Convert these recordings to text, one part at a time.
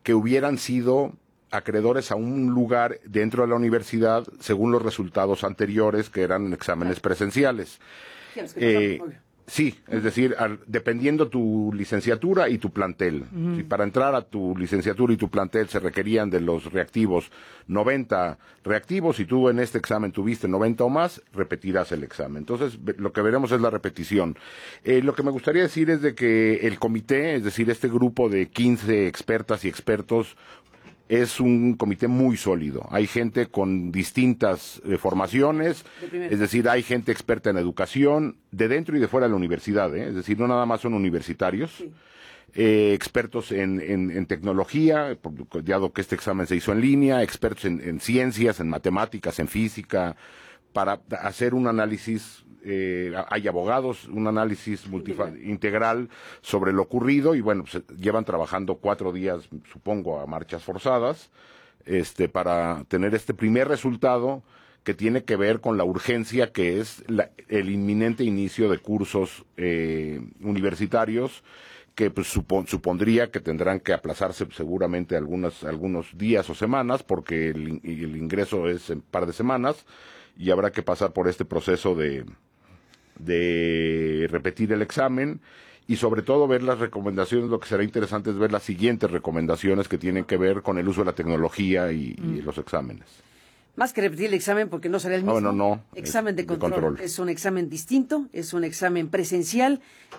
que hubieran sido acreedores a un lugar dentro de la universidad según los resultados anteriores, que eran exámenes presenciales. Sí, es decir, dependiendo tu licenciatura y tu plantel. Si para entrar a tu licenciatura y tu plantel se requerían de los reactivos 90 reactivos, y tú en este examen tuviste 90 o más, repetirás el examen. Entonces, lo que veremos es la repetición. Lo que me gustaría decir es de que el comité, es decir, este grupo de 15 expertas y expertos, es un comité muy sólido. Hay gente con distintas formaciones, es decir, hay gente experta en educación, de dentro y de fuera de la universidad, es decir, no nada más son universitarios, sí. Expertos en tecnología, dado que este examen se hizo en línea, expertos en ciencias, en matemáticas, en física, para hacer un análisis. Hay abogados, un análisis integral sobre lo ocurrido, y bueno, pues, llevan trabajando 4 días, supongo, a marchas forzadas, para tener este primer resultado que tiene que ver con la urgencia que es el inminente inicio de cursos universitarios, que pues, supondría que tendrán que aplazarse seguramente algunos días o semanas, porque el ingreso es en par de semanas, y habrá que pasar por este proceso de repetir el examen, y sobre todo ver las recomendaciones. Lo que será interesante es ver las siguientes recomendaciones que tienen que ver con el uso de la tecnología y los exámenes. Más que repetir el examen, porque no será el mismo. No. Examen de control. Es un examen distinto, es un examen presencial,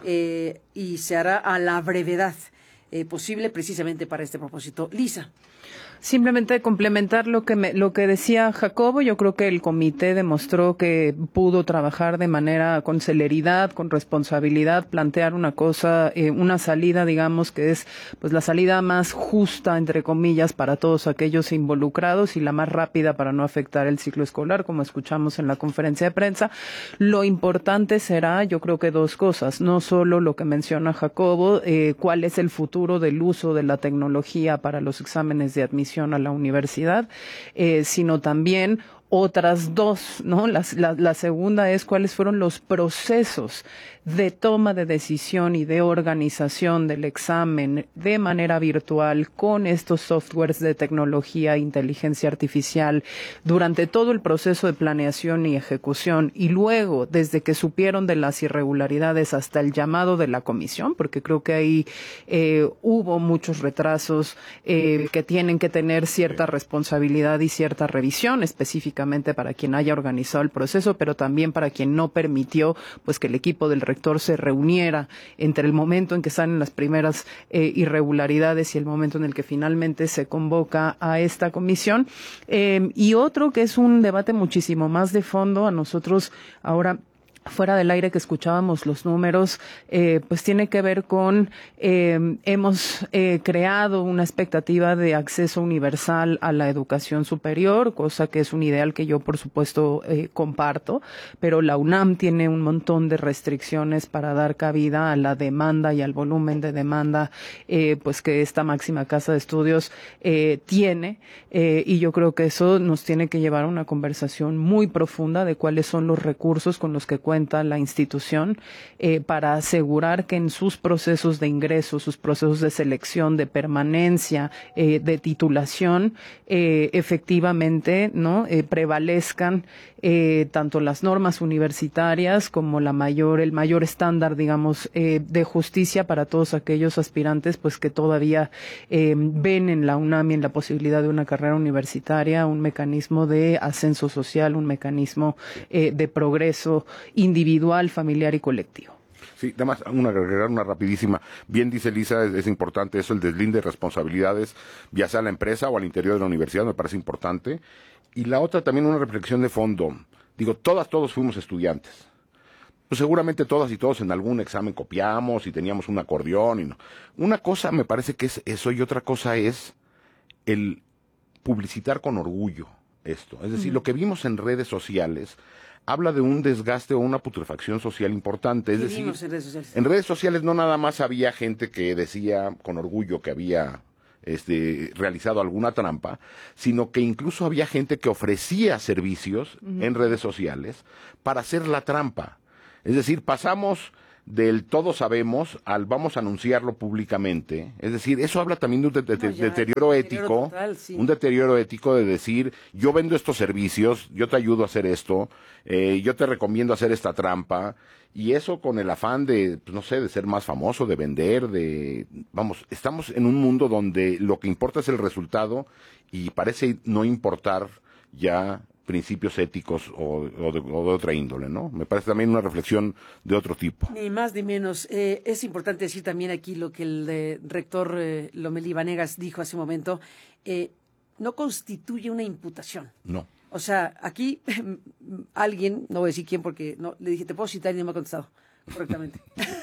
y se hará a la brevedad posible, precisamente para este propósito. Lisa. Simplemente complementar lo que decía Jacobo. Yo creo que el comité demostró que pudo trabajar de manera con celeridad, con responsabilidad, plantear una cosa, una salida, digamos, que es pues la salida más justa, entre comillas, para todos aquellos involucrados, y la más rápida para no afectar el ciclo escolar, como escuchamos en la conferencia de prensa. Lo importante será, yo creo que 2 cosas, no solo lo que menciona Jacobo, cuál es el futuro del uso de la tecnología para los exámenes de admisión a la universidad, sino también otras 2, ¿no? La segunda es cuáles fueron los procesos de toma de decisión y de organización del examen de manera virtual con estos softwares de tecnología e inteligencia artificial durante todo el proceso de planeación y ejecución, y luego desde que supieron de las irregularidades hasta el llamado de la comisión, porque creo que ahí hubo muchos retrasos que tienen que tener cierta responsabilidad y cierta revisión, específicamente para quien haya organizado el proceso, pero también para quien no permitió pues que el equipo del rector se reuniera entre el momento en que salen las primeras irregularidades y el momento en el que finalmente se convoca a esta comisión. Y otro que es un debate muchísimo más de fondo. A nosotros ahora, fuera del aire, que escuchábamos los números, pues tiene que ver con, hemos creado una expectativa de acceso universal a la educación superior, cosa que es un ideal que yo, por supuesto, comparto, pero la UNAM tiene un montón de restricciones para dar cabida a la demanda y al volumen de demanda, pues que esta máxima casa de estudios tiene, y yo creo que eso nos tiene que llevar a una conversación muy profunda de cuáles son los recursos con los que cuenta la institución para asegurar que en sus procesos de ingreso, sus procesos de selección, de permanencia, de titulación, efectivamente, ¿no? Prevalezcan tanto las normas universitarias como el mayor estándar, digamos, de justicia para todos aquellos aspirantes pues que todavía ven en la UNAM y en la posibilidad de una carrera universitaria un mecanismo de ascenso social, un mecanismo de progreso individual, familiar y colectivo. Sí, nada más agregar una rapidísima. Bien dice Lisa, es importante eso, el deslinde de responsabilidades, ya sea a la empresa o al interior de la universidad, me parece importante. Y la otra también, una reflexión de fondo. Digo, todos fuimos estudiantes. Pues seguramente todas y todos en algún examen copiamos y teníamos un acordeón. Y no. Una cosa me parece que es eso, y otra cosa es el publicitar con orgullo esto. Es decir, lo que vimos en redes sociales habla de un desgaste o una putrefacción social importante. Es decir, en redes sociales no nada más había gente que decía con orgullo que había realizado alguna trampa, sino que incluso había gente que ofrecía servicios en redes sociales para hacer la trampa. Es decir, pasamos del todos sabemos al vamos a anunciarlo públicamente. Es decir, eso habla también de un deterioro ético, total, sí. Un deterioro ético de decir, yo vendo estos servicios, yo te ayudo a hacer esto, yo te recomiendo hacer esta trampa, y eso con el afán de, pues, no sé, de ser más famoso, de vender, vamos, estamos en un mundo donde lo que importa es el resultado y parece no importar ya principios éticos o de otra índole, ¿no? Me parece también una reflexión de otro tipo. Ni más ni menos. Es importante decir también aquí lo que el rector Lomelí Vanegas dijo hace un momento. No constituye una imputación. No. O sea, aquí alguien, no voy a decir quién porque no, le dije, ¿te puedo citar? Y no me ha contestado correctamente.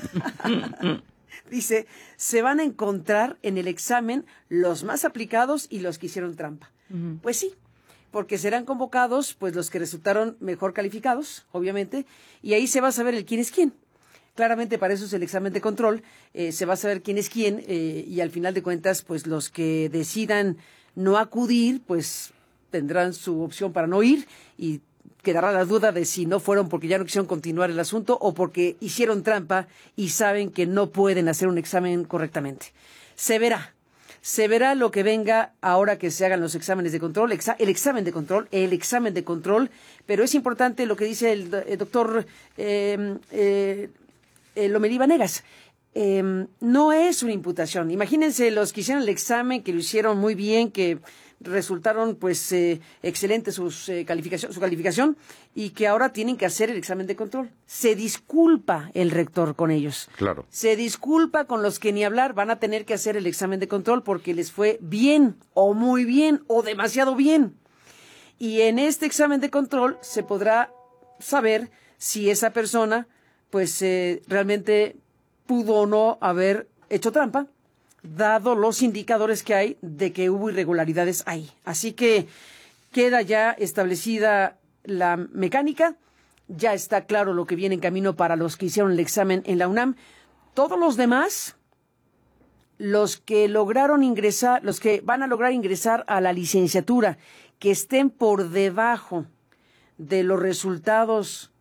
Dice, se van a encontrar en el examen los más aplicados y los que hicieron trampa. Uh-huh. Pues sí, porque serán convocados pues los que resultaron mejor calificados, obviamente, y ahí se va a saber el quién es quién. Claramente para eso es el examen de control, se va a saber quién es quién, y al final de cuentas, pues los que decidan no acudir, pues tendrán su opción para no ir, y quedará la duda de si no fueron porque ya no quisieron continuar el asunto o porque hicieron trampa y saben que no pueden hacer un examen correctamente. Se verá lo que venga ahora que se hagan los exámenes de control, el examen de control, pero es importante lo que dice el doctor Lomelí Vanegas. No es una imputación. Imagínense los que hicieron el examen, que lo hicieron muy bien, que resultaron pues excelentes su calificación y que ahora tienen que hacer el examen de control. Se disculpa el rector con ellos. Claro. Se disculpa con los que ni hablar, van a tener que hacer el examen de control porque les fue bien o muy bien o demasiado bien. Y en este examen de control se podrá saber si esa persona pues realmente pudo o no haber hecho trampa, dado los indicadores que hay de que hubo irregularidades ahí. Así que queda ya establecida la mecánica, ya está claro lo que viene en camino para los que hicieron el examen en la UNAM. Todos los demás, los que lograron ingresar, los que van a lograr ingresar a la licenciatura, que estén por debajo de los resultados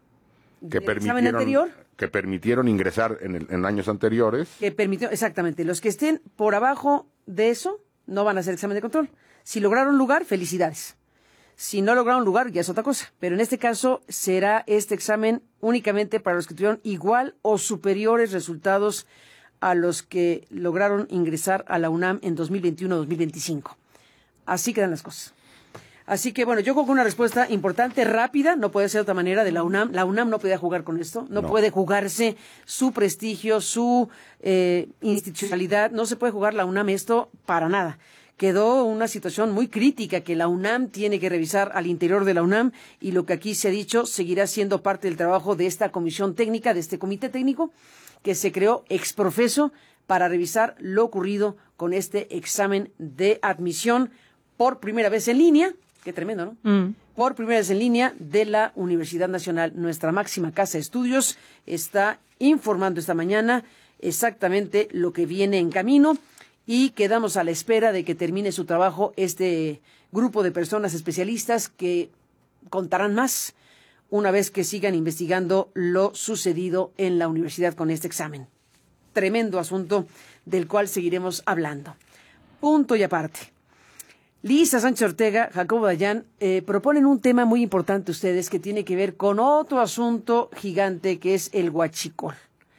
del examen anterior, que permitieron ingresar en años anteriores. Exactamente. Los que estén por abajo de eso no van a hacer examen de control. Si lograron lugar, felicidades. Si no lograron lugar, ya es otra cosa. Pero en este caso será este examen únicamente para los que tuvieron igual o superiores resultados a los que lograron ingresar a la UNAM en 2021-2025. Así quedan las cosas. Así que, bueno, yo creo que una respuesta importante, rápida, no puede ser de otra manera, de la UNAM. La UNAM no podía jugar con esto, no puede jugarse su prestigio, su institucionalidad, no se puede jugar la UNAM esto para nada. Quedó una situación muy crítica que la UNAM tiene que revisar al interior de la UNAM y lo que aquí se ha dicho seguirá siendo parte del trabajo de esta comisión técnica, de este comité técnico que se creó ex profeso para revisar lo ocurrido con este examen de admisión por primera vez en línea. Qué tremendo, ¿no? Por primera vez en línea de la Universidad Nacional. Nuestra máxima casa de estudios está informando esta mañana exactamente lo que viene en camino y quedamos a la espera de que termine su trabajo este grupo de personas especialistas que contarán más una vez que sigan investigando lo sucedido en la universidad con este examen. Tremendo asunto del cual seguiremos hablando. Punto y aparte. Lisa Sánchez Ortega, Jacobo Dayan, proponen un tema muy importante ustedes que tiene que ver con otro asunto gigante que es el huachicol.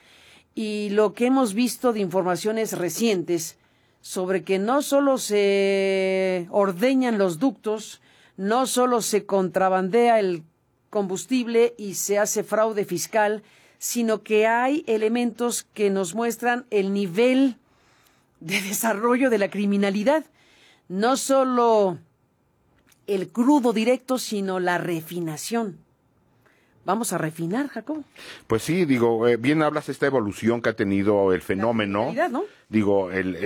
Y lo que hemos visto de informaciones recientes sobre que no solo se ordeñan los ductos, no solo se contrabandea el combustible y se hace fraude fiscal, sino que hay elementos que nos muestran el nivel de desarrollo de la criminalidad. No solo el crudo directo, sino la refinación. ¿Vamos a refinar, Jacobo? Pues sí, digo, bien hablas de esta evolución que ha tenido el fenómeno. ¿No? Digo,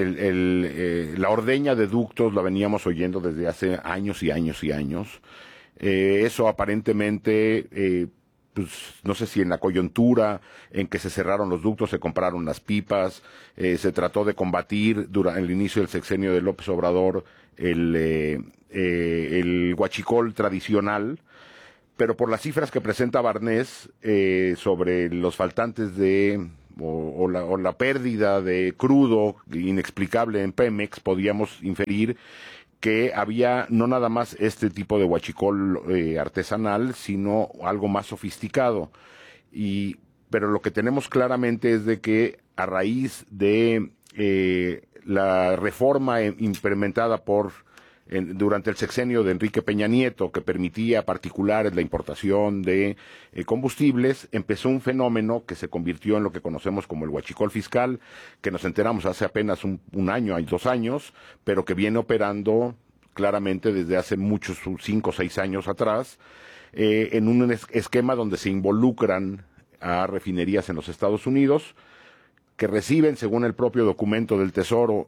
la ordeña de ductos la veníamos oyendo desde hace años y años y años. Eso aparentemente, pues no sé si en la coyuntura en que se cerraron los ductos, se compraron las pipas, se trató de combatir durante el inicio del sexenio de López Obrador el huachicol tradicional, pero por las cifras que presenta Barnés sobre los faltantes o la pérdida de crudo inexplicable en Pemex, podíamos inferir que había no nada más este tipo de huachicol artesanal, sino algo más sofisticado. Pero lo que tenemos claramente es de que a raíz de la reforma implementada durante el sexenio de Enrique Peña Nieto, que permitía a particulares la importación de combustibles, empezó un fenómeno que se convirtió en lo que conocemos como el huachicol fiscal, que nos enteramos hace apenas un año, 2 años, pero que viene operando claramente desde hace muchos, 5 o 6 años atrás, en un esquema donde se involucran a refinerías en los Estados Unidos, que reciben, según el propio documento del Tesoro,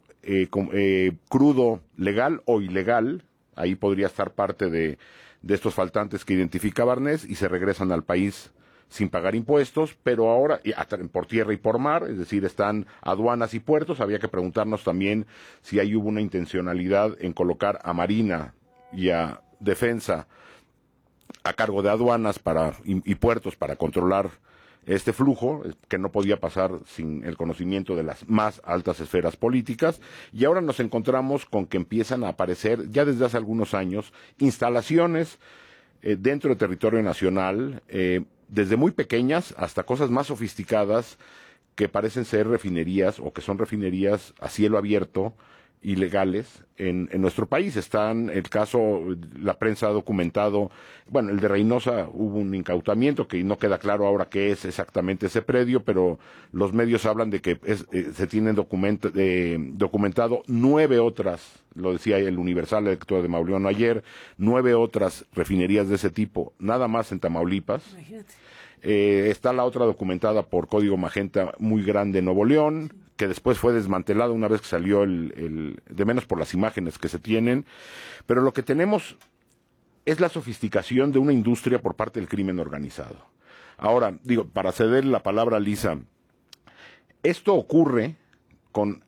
crudo legal o ilegal, ahí podría estar parte de estos faltantes que identifica Barnés, y se regresan al país sin pagar impuestos, pero ahora por tierra y por mar, es decir, están aduanas y puertos. Había que preguntarnos también si ahí hubo una intencionalidad en colocar a Marina y a Defensa a cargo de aduanas y puertos para controlar este flujo, que no podía pasar sin el conocimiento de las más altas esferas políticas. Y ahora nos encontramos con que empiezan a aparecer, ya desde hace algunos años, instalaciones dentro del territorio nacional, desde muy pequeñas hasta cosas más sofisticadas, que parecen ser refinerías o que son refinerías a cielo abierto, ilegales en nuestro país. Están el caso, la prensa ha documentado, bueno, el de Reynosa hubo un incautamiento que no queda claro ahora qué es exactamente ese predio, pero los medios hablan de que se tienen documentado 9 otras, lo decía el Universal, el lector de Mauleón ayer, 9 otras refinerías de ese tipo, nada más en Tamaulipas. Imagínate. Está la otra documentada por Código Magenta, muy grande, en Nuevo León, que después fue desmantelada una vez que salió de menos por las imágenes que se tienen. Pero lo que tenemos es la sofisticación de una industria por parte del crimen organizado. Ahora, para ceder la palabra a Lisa, esto ocurre con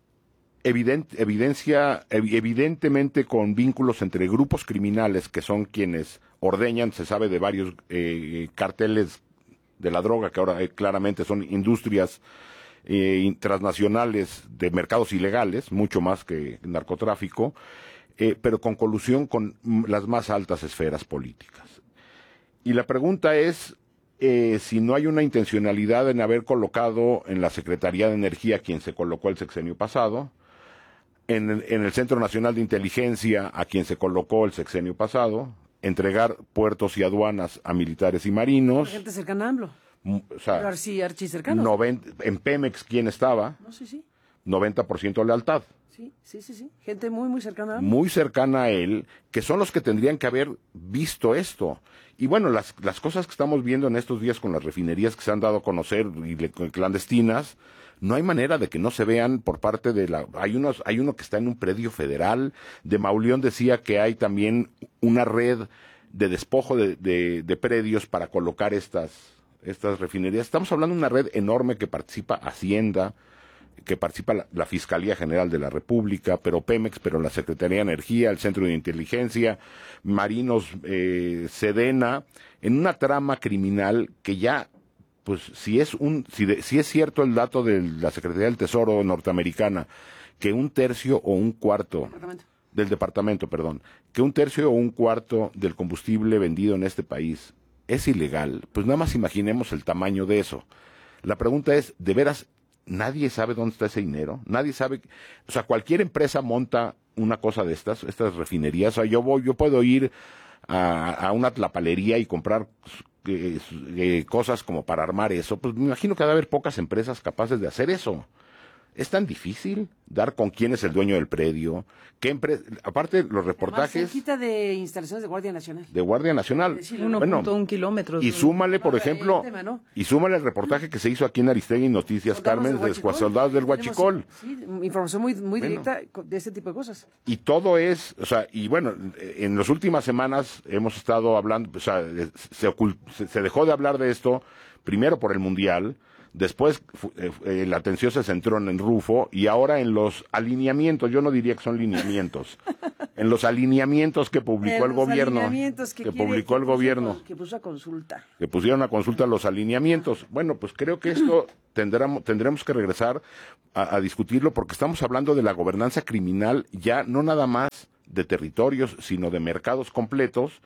evidentemente con vínculos entre grupos criminales que son quienes ordeñan. Se sabe de varios cárteles de la droga, que ahora claramente son industrias transnacionales de mercados ilegales, mucho más que narcotráfico, pero con colusión con las más altas esferas políticas. Y la pregunta es si no hay una intencionalidad en haber colocado en la Secretaría de Energía quien se colocó el sexenio pasado, en el Centro Nacional de Inteligencia a quien se colocó el sexenio pasado, entregar puertos y aduanas a militares y marinos. La gente cercana a AMLO. O sea, archicercano. En Pemex, ¿quién estaba? No, sí. 90% lealtad. Sí. Gente muy, muy cercana a AMLO. Muy cercana a él, que son los que tendrían que haber visto esto. Y bueno, las cosas que estamos viendo en estos días con las refinerías que se han dado a conocer y clandestinas, no hay manera de que no se vean por parte de hay uno que está en un predio federal. De Mauleón decía que hay también una red de despojo de predios para colocar estas refinerías. Estamos hablando de una red enorme que participa Hacienda, que participa la Fiscalía General de la República, pero Pemex, pero la Secretaría de Energía, el Centro de Inteligencia, Marinos, Sedena, en una trama criminal que ya, pues si es cierto el dato de la Secretaría del Tesoro norteamericana, que un tercio o un cuarto del departamento, que un tercio o un cuarto del combustible vendido en este país es ilegal, pues nada más imaginemos el tamaño de eso. La pregunta es, ¿de veras nadie sabe dónde está ese dinero? Nadie sabe. O sea, cualquier empresa monta una cosa de estas refinerías. O sea, yo puedo ir a una tlapalería y comprar cosas como para armar eso. Pues me imagino que debe haber pocas empresas capaces de hacer eso. ¿Es tan difícil dar con quién es el dueño del predio? Aparte, los reportajes... Además, cerquita de instalaciones de Guardia Nacional. De Guardia Nacional. 1.1 kilómetros. Y súmale, por ejemplo, y súmale el reportaje que se hizo aquí en Aristegui Noticias, Carmen, de Soldados del Huachicol. Sí, información muy directa de este tipo de cosas. Y todo es, o sea, y bueno, en las últimas semanas hemos estado hablando, o sea, se dejó de hablar de esto, primero por el Mundial. Después la atención se centró en Rufo y ahora en los alineamientos. Yo no diría que son lineamientos, en los alineamientos que publicó el gobierno, que puso a consulta, que pusieron a consulta los alineamientos. Bueno, pues creo que esto tendremos que regresar a discutirlo, porque estamos hablando de la gobernanza criminal, ya no nada más de territorios, sino de mercados completos.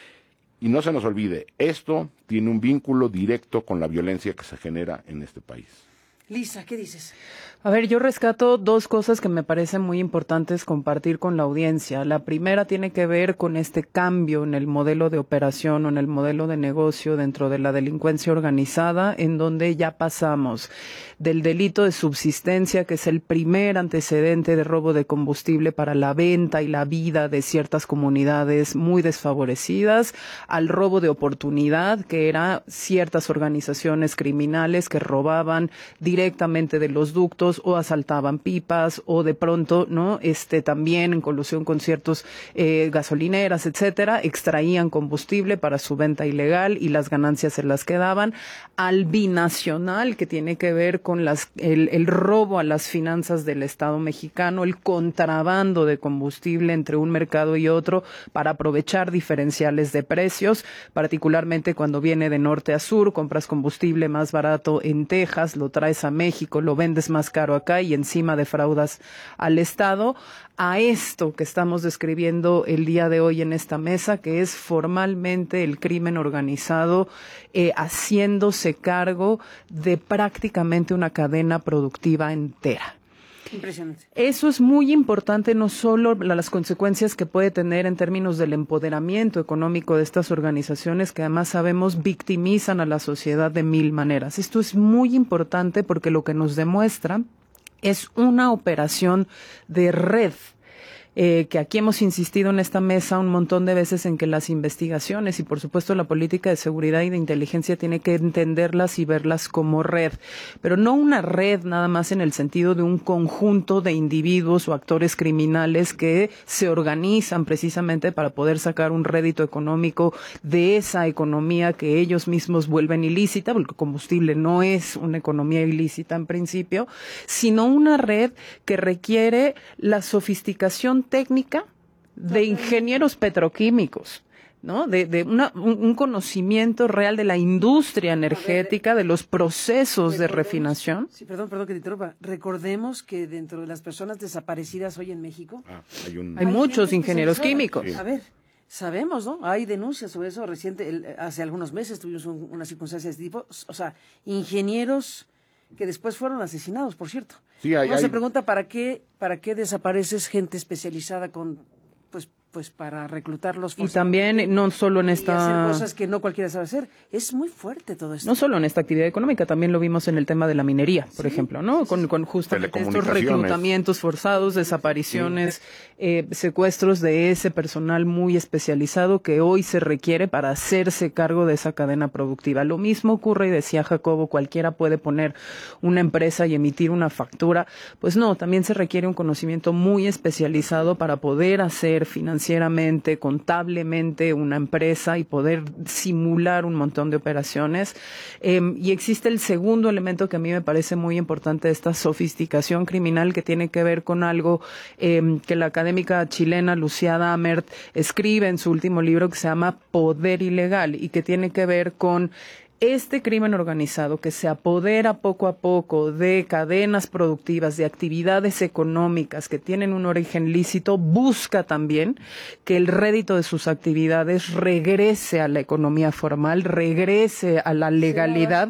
Y no se nos olvide, esto tiene un vínculo directo con la violencia que se genera en este país. Lisa, ¿qué dices? A ver, yo rescato dos cosas que me parecen muy importantes compartir con la audiencia. La primera tiene que ver con este cambio en el modelo de operación o en el modelo de negocio dentro de la delincuencia organizada, en donde ya pasamos del delito de subsistencia, que es el primer antecedente de robo de combustible para la venta y la vida de ciertas comunidades muy desfavorecidas, al robo de oportunidad, que era ciertas organizaciones criminales que robaban directamente de los ductos o asaltaban pipas, o de pronto, ¿no? También en colusión con ciertos gasolineras, etcétera, extraían combustible para su venta ilegal y las ganancias se las quedaban. Al binacional, que tiene que ver con el robo a las finanzas del Estado mexicano, el contrabando de combustible entre un mercado y otro para aprovechar diferenciales de precios, particularmente cuando viene de norte a sur, compras combustible más barato en Texas, lo traes a México, lo vendes más caro acá y encima defraudas al Estado. A esto que estamos describiendo el día de hoy en esta mesa, que es formalmente el crimen organizado haciéndose cargo de prácticamente una cadena productiva entera. Impresionante. Eso es muy importante, no solo las consecuencias que puede tener en términos del empoderamiento económico de estas organizaciones, que además sabemos victimizan a la sociedad de mil maneras. Esto es muy importante porque lo que nos demuestra es una operación de red. Que aquí hemos insistido en esta mesa un montón de veces en que las investigaciones y por supuesto la política de seguridad y de inteligencia tiene que entenderlas y verlas como red, pero no una red nada más en el sentido de un conjunto de individuos o actores criminales que se organizan precisamente para poder sacar un rédito económico de esa economía que ellos mismos vuelven ilícita, porque el combustible no es una economía ilícita en principio, sino una red que requiere la sofisticación técnica de ingenieros petroquímicos, ¿no? De un conocimiento real de la industria energética, de los procesos de refinación. Sí, perdón que te interrumpa. Recordemos que dentro de las personas desaparecidas hoy en México hay muchos ingenieros químicos. Sí. A ver, sabemos, ¿no? Hay denuncias sobre eso hace algunos meses tuvimos una circunstancia de este tipo, o sea, ingenieros que después fueron asesinados, por cierto. Sí, Uno se pregunta ¿para qué desapareces gente especializada con pues para reclutarlos. Y también no solo en esta... Y hacer cosas que no cualquiera sabe hacer. Es muy fuerte todo esto. No solo en esta actividad económica, también lo vimos en el tema de la minería, por ejemplo, ¿no? Con justamente estos reclutamientos forzados, desapariciones, secuestros de ese personal muy especializado que hoy se requiere para hacerse cargo de esa cadena productiva. Lo mismo ocurre, y decía Jacobo, cualquiera puede poner una empresa y emitir una factura. Pues no, también se requiere un conocimiento muy especializado para poder hacer financieramente, contablemente una empresa y poder simular un montón de operaciones. Y existe el segundo elemento que a mí me parece muy importante de esta sofisticación criminal, que tiene que ver con algo que la académica chilena Lucía Damert escribe en su último libro, que se llama Poder Ilegal, y que tiene que ver con este crimen organizado que se apodera poco a poco de cadenas productivas, de actividades económicas que tienen un origen lícito, busca también que el rédito de sus actividades regrese a la economía formal, regrese a la legalidad,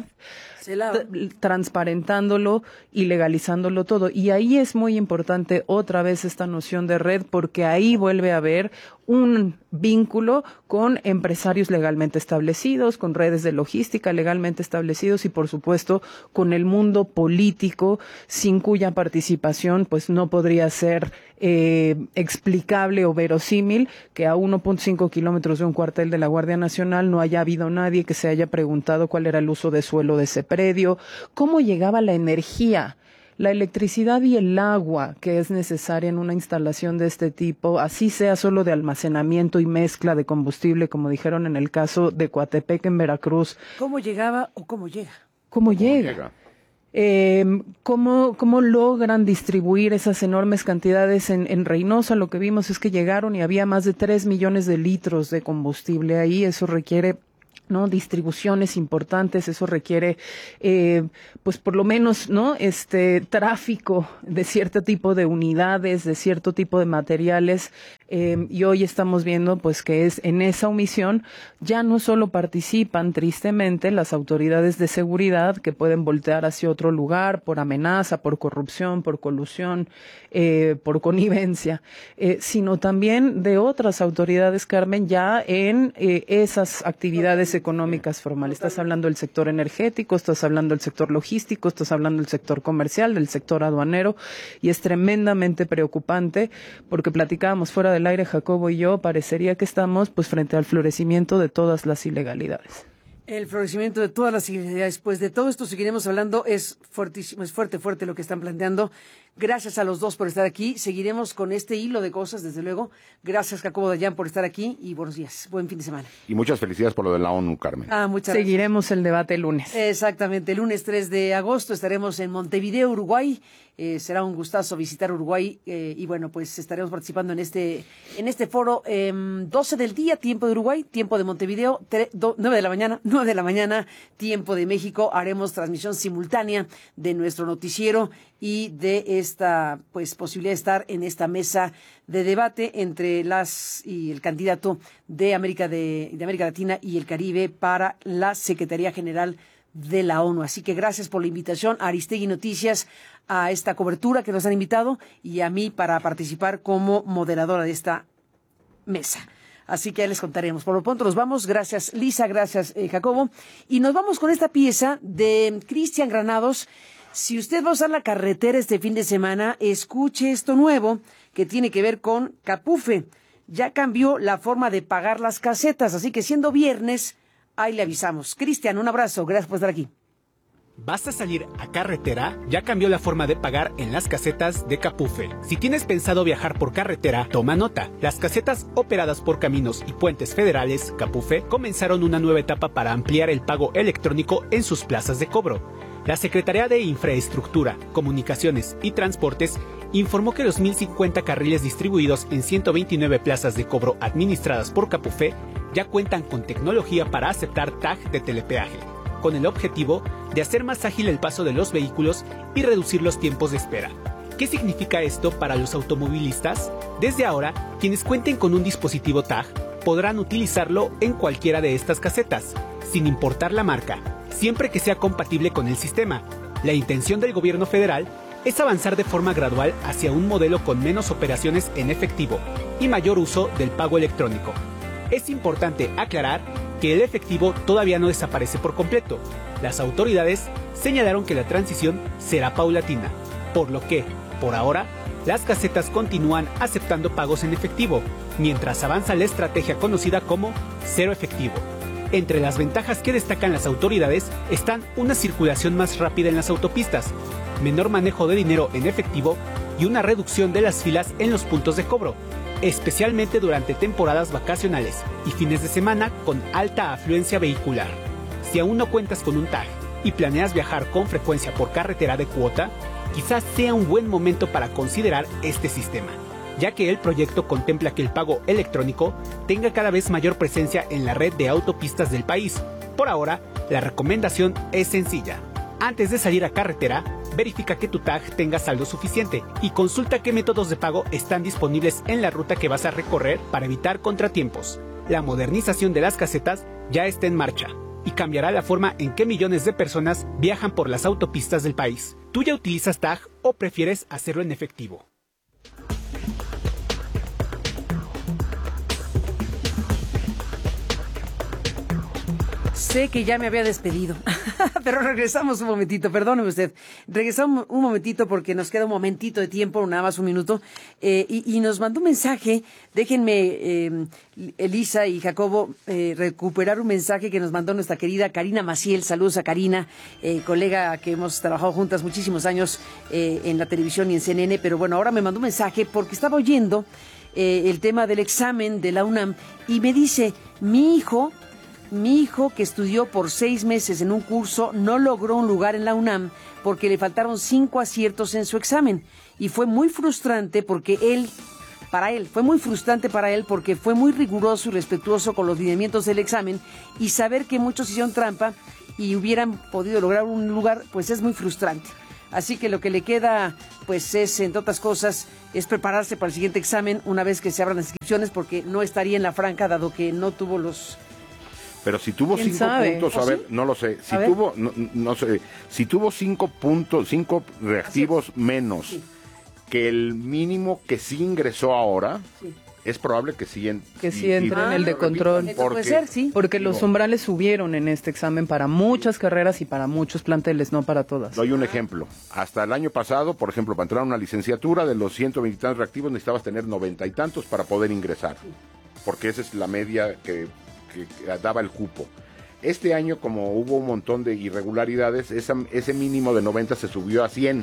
transparentándolo y legalizándolo todo. Y ahí es muy importante otra vez esta noción de red, porque ahí vuelve a haber un vínculo con empresarios legalmente establecidos, con redes de logística legalmente establecidos y, por supuesto, con el mundo político, sin cuya participación pues no podría ser explicable o verosímil que a 1.5 kilómetros de un cuartel de la Guardia Nacional no haya habido nadie que se haya preguntado cuál era el uso de suelo de ese predio, cómo llegaba la energía, la electricidad y el agua que es necesaria en una instalación de este tipo, así sea solo de almacenamiento y mezcla de combustible, como dijeron en el caso de Coatepec en Veracruz. ¿Cómo llegaba o cómo llega? ¿Cómo llega? ¿Cómo logran distribuir esas enormes cantidades en Reynosa? Lo que vimos es que llegaron y había más de 3 millones de litros de combustible ahí. Eso requiere distribuciones importantes, eso requiere pues por lo menos tráfico de cierto tipo de unidades, de cierto tipo de materiales, y hoy estamos viendo pues que es en esa omisión ya no solo participan tristemente las autoridades de seguridad que pueden voltear hacia otro lugar por amenaza, por corrupción, por colusión, por connivencia, sino también de otras autoridades, Carmen, ya en esas actividades económicas formales. Estás hablando del sector energético, estás hablando del sector logístico, estás hablando del sector comercial, del sector aduanero, y es tremendamente preocupante porque platicábamos fuera del aire, Jacobo y yo, parecería que estamos pues frente al florecimiento de todas las ilegalidades. El florecimiento de todas las ilegalidades. Pues de todo esto seguiremos hablando. Es fuertísimo, es fuerte lo que están planteando. Gracias a los dos por estar aquí. Seguiremos con este hilo de cosas, desde luego. Gracias, Jacobo Dayan, por estar aquí y buenos días. Buen fin de semana. Y muchas felicidades por lo de la ONU, Carmen. Muchas gracias. Seguiremos el debate el lunes. Exactamente. El lunes 3 de agosto estaremos en Montevideo, Uruguay. Será un gustazo visitar Uruguay y bueno, pues estaremos participando en este foro 12 del día, tiempo de Uruguay, tiempo de Montevideo, 9 de la mañana, tiempo de México. Haremos transmisión simultánea de nuestro noticiero y de esta pues posibilidad de estar en esta mesa de debate entre y el candidato de América Latina y el Caribe para la Secretaría General de la ONU. Así que gracias por la invitación a Aristegui Noticias, a esta cobertura que nos han invitado y a mí para participar como moderadora de esta mesa. Así que ya les contaremos. Por lo pronto nos vamos. Gracias, Lisa. Gracias, Jacobo. Y nos vamos con esta pieza de Cristian Granados. Si usted va a usar la carretera este fin de semana, escuche esto nuevo que tiene que ver con Capufe. Ya cambió la forma de pagar las casetas, así que siendo viernes, ahí le avisamos. Cristian, un abrazo. Gracias por estar aquí. ¿Vas a salir a carretera? Ya cambió la forma de pagar en las casetas de Capufe. Si tienes pensado viajar por carretera, toma nota. Las casetas operadas por Caminos y Puentes Federales, Capufe, comenzaron una nueva etapa para ampliar el pago electrónico en sus plazas de cobro. La Secretaría de Infraestructura, Comunicaciones y Transportes informó que los 1.050 carriles distribuidos en 129 plazas de cobro administradas por Capufe ya cuentan con tecnología para aceptar tag de telepeaje, con el objetivo de hacer más ágil el paso de los vehículos y reducir los tiempos de espera. ¿Qué significa esto para los automovilistas? Desde ahora, quienes cuenten con un dispositivo tag podrán utilizarlo en cualquiera de estas casetas, sin importar la marca, siempre que sea compatible con el sistema. La intención del gobierno federal es avanzar de forma gradual hacia un modelo con menos operaciones en efectivo y mayor uso del pago electrónico. Es importante aclarar que el efectivo todavía no desaparece por completo. Las autoridades señalaron que la transición será paulatina, por lo que, por ahora, las casetas continúan aceptando pagos en efectivo, mientras avanza la estrategia conocida como cero efectivo. Entre las ventajas que destacan las autoridades están una circulación más rápida en las autopistas, menor manejo de dinero en efectivo y una reducción de las filas en los puntos de cobro, especialmente durante temporadas vacacionales y fines de semana con alta afluencia vehicular. Si aún no cuentas con un tag y planeas viajar con frecuencia por carretera de cuota, quizás sea un buen momento para considerar este sistema, ya que el proyecto contempla que el pago electrónico tenga cada vez mayor presencia en la red de autopistas del país. Por ahora, la recomendación es sencilla. Antes de salir a carretera, verifica que tu tag tenga saldo suficiente y consulta qué métodos de pago están disponibles en la ruta que vas a recorrer para evitar contratiempos. La modernización de las casetas ya está en marcha y cambiará la forma en que millones de personas viajan por las autopistas del país. ¿Tú ya utilizas tag o prefieres hacerlo en efectivo? Sé que ya me había despedido, pero regresamos un momentito, perdóneme usted. Regresamos un momentito porque nos queda un momentito de tiempo, nada más un minuto, y nos mandó un mensaje. Déjenme, Elisa y Jacobo, recuperar un mensaje que nos mandó nuestra querida Karina Maciel. Saludos a Karina, colega que hemos trabajado juntas muchísimos años en la televisión y en CNN, pero bueno, ahora me mandó un mensaje porque estaba oyendo el tema del examen de la UNAM y me dice, mi hijo que estudió por 6 meses en un curso no logró un lugar en la UNAM porque le faltaron 5 aciertos en su examen. Y fue muy frustrante porque fue muy frustrante para él porque fue muy riguroso y respetuoso con los lineamientos del examen, y saber que muchos hicieron trampa y hubieran podido lograr un lugar, pues es muy frustrante. Así que lo que le queda, pues es, entre otras cosas, es prepararse para el siguiente examen una vez que se abran las inscripciones, porque no estaría en la franca dado que no tuvo los... Pero si tuvo 5 puntos, a ver, no lo sé. Si tuvo, no sé, si tuvo 5 puntos, 5 reactivos menos que el mínimo que sí ingresó ahora, es probable que sí entre en el de control. Puede ser, sí. Porque los umbrales subieron en este examen para muchas carreras y para muchos planteles, no para todas. Doy un ejemplo. Hasta el año pasado, por ejemplo, para entrar a una licenciatura, de los 120 y tantos reactivos necesitabas tener 90 y tantos para poder ingresar. Porque esa es la media que daba el cupo. Este año, como hubo un montón de irregularidades, ese mínimo de 90 se subió a 100.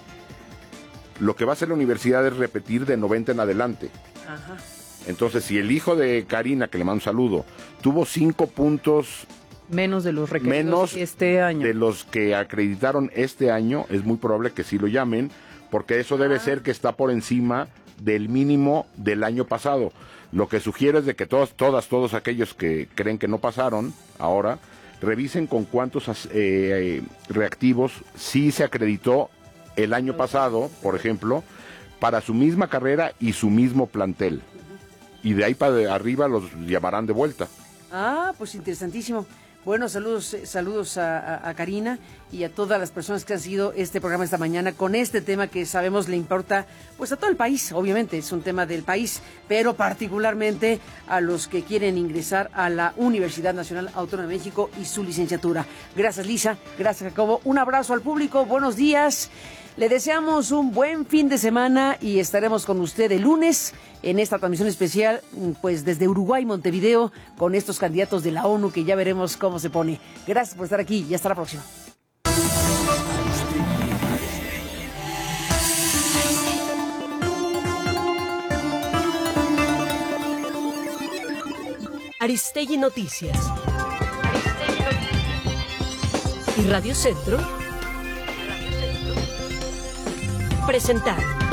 Lo que va a hacer la universidad es repetir de 90 en adelante. Ajá. Entonces, si el hijo de Karina, que le mando un saludo, tuvo 5 puntos menos de los requeridos este año, de los que acreditaron este año, es muy probable que sí lo llamen, porque eso debe ser que está por encima del mínimo del año pasado. Lo que sugiero es de que todos aquellos que creen que no pasaron ahora, revisen con cuántos reactivos sí se acreditó el año pasado, por ejemplo, para su misma carrera y su mismo plantel. Y de ahí para arriba los llamarán de vuelta. Ah, pues interesantísimo. Bueno, saludos a Karina y a todas las personas que han seguido este programa esta mañana con este tema que sabemos le importa pues a todo el país. Obviamente es un tema del país, pero particularmente a los que quieren ingresar a la Universidad Nacional Autónoma de México y su licenciatura. Gracias, Lisa. Gracias, Jacobo. Un abrazo al público. Buenos días. Le deseamos un buen fin de semana y estaremos con usted el lunes en esta transmisión especial, pues desde Uruguay, Montevideo, con estos candidatos de la ONU que ya veremos cómo se pone. Gracias por estar aquí y hasta la próxima. Aristegui Noticias. Y Radio Centro presentaron